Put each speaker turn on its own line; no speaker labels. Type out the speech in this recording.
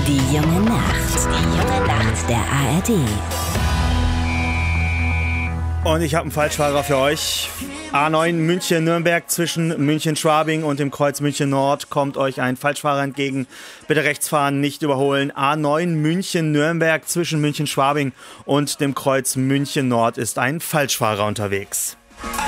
Die junge Nacht. Die junge Nacht der ARD.
Und ich habe einen Falschfahrer für euch. A9 München-Nürnberg zwischen München-Schwabing und dem Kreuz München-Nord kommt euch ein Falschfahrer entgegen. Bitte rechts fahren, nicht überholen. A9 München-Nürnberg zwischen München-Schwabing und dem Kreuz München-Nord ist ein Falschfahrer unterwegs.